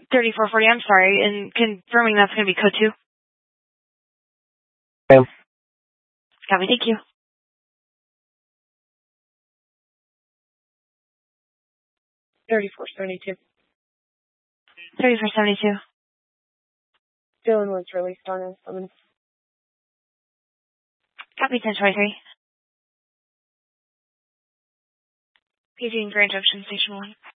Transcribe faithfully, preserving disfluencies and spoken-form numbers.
thirty-four forty, I'm sorry, and confirming that's going to be code two. Ma'am. Copy, thank you. thirty-four seventy-two. thirty-four seventy-two. Dylan was released on a summons. Copy, ten twenty-three. P G and Grand Junction, Station one.